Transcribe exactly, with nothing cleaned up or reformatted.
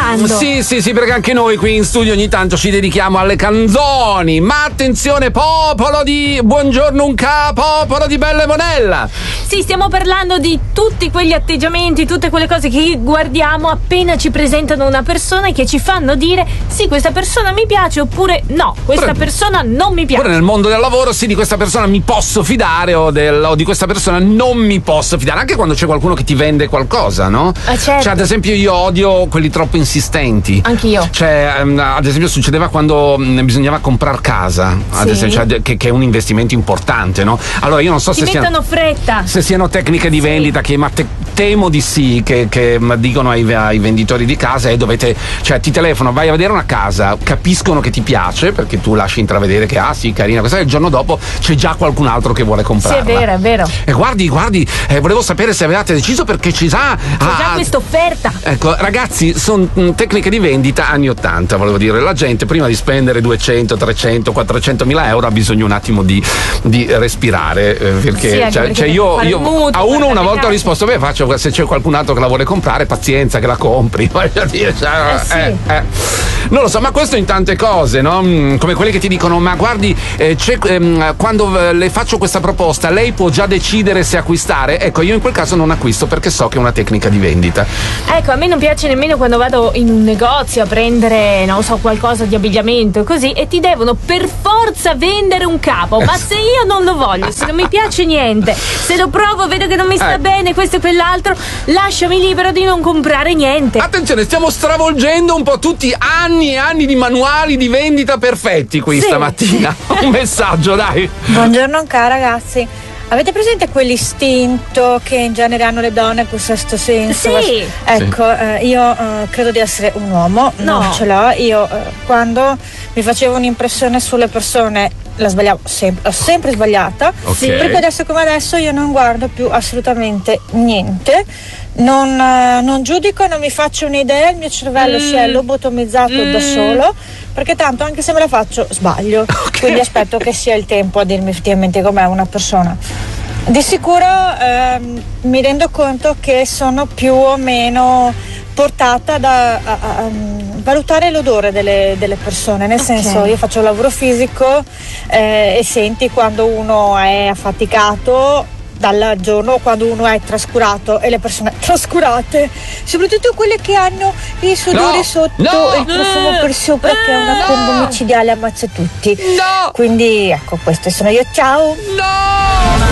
dedicando. Sì, sì, sì, perché anche noi qui in studio ogni tanto ci dedichiamo alle canzoni. Ma attenzione, popolo di Buongiorno Unca, popolo di Bella e Monella. Sì, stiamo parlando di tutti quegli atteggiamenti, tutte quelle cose che guardiamo appena ci presentano una persona e che ci fanno dire sì, questa persona mi piace, oppure no, questa Pure, persona non mi piace. Pure nel mondo del lavoro, sì, di questa persona mi posso fidare o, del, o di questa persona non mi posso fidare, anche quando c'è qualcuno che ti vende qualcosa, no? Ah, certo. Cioè, ad esempio, io odio quelli troppo insistenti. Anch'io. Cioè, ad esempio, succedeva quando bisognava comprare casa, ad Sì. esempio, cioè, che, che è un investimento importante, no? Allora, io non so Ti se siano, mettono fretta. se siano tecniche di Sì. vendita che, ma te, temo di sì, che, che dicono ai, ai venditori di casa e dovete, cioè, ti telefono, vai a vedere una casa, capiscono che ti piace perché tu lasci intravedere che ah sì, carina questa, e il giorno dopo c'è già qualcun altro che vuole comprarla. Sì, è vero, è vero. E guardi, guardi, eh, volevo sapere se avevate deciso perché ci sa. C'è ah, già questa offerta. Ecco, ragazzi, sono tecniche di vendita anni ottanta, volevo dire. La gente prima di spendere duecento, trecento, quattrocento mila euro ha bisogno un attimo di, di respirare. Eh, perché, Sì, anche cioè, perché cioè devi io, fare io il mutuo, a uno una volta ho case. risposto, beh, faccio, se c'è qualcun altro che la vuole comprare, pazienza, che la compri. Voglio dire, cioè, Eh, sì. eh, eh. Non lo so, ma questo in tante cose, no? Mm, Come quelli che ti dicono, ma guardi, eh, c'è, ehm, quando eh, le faccio questa proposta, lei può già decidere se acquistare? Ecco, io in quel caso non acquisto perché so che è una tecnica di vendita. Ecco, a me non piace nemmeno quando vado in un negozio a prendere, non so, qualcosa di abbigliamento e così, e ti devono per forza vendere un capo. Ma se io non lo voglio, se non mi piace niente, se lo provo, vedo che non mi sta Eh. bene, questo e quell'altro, lasciami libero di non comprare niente. Attenzione, stiamo stravolgendo un po' tutti anni e anni di manuali di vendita perfetti qui Sì. stamattina. Un messaggio, dai. Buongiorno cara ragazzi. Avete presente quell'istinto che in genere hanno le donne, quel sesto senso? Sì. Ecco, eh, io eh, credo di essere un uomo, No. non ce l'ho. Io eh, quando mi facevo un'impressione sulle persone la sbagliavo sempre, l'ho sempre sbagliata. Ok. Sì, perché adesso come adesso io non guardo più assolutamente niente. Non, eh, non giudico, non mi faccio un'idea, il mio cervello Mm. si è lobotomizzato Mm. da solo, perché tanto anche se me la faccio sbaglio, quindi aspetto che sia il tempo a dirmi effettivamente com'è una persona. Di sicuro ehm, mi rendo conto che sono più o meno portata da, a, a, a valutare l'odore delle, delle persone, nel Ok. senso, io faccio un lavoro fisico eh, e senti quando uno è affaticato dal giorno, quando uno è trascurato, e le persone trascurate, soprattutto quelle che hanno i sudori No, sotto no, e il profumo per sopra, che è una no. combo micidiale, ammazza tutti. No! Quindi ecco, queste sono io, ciao! No!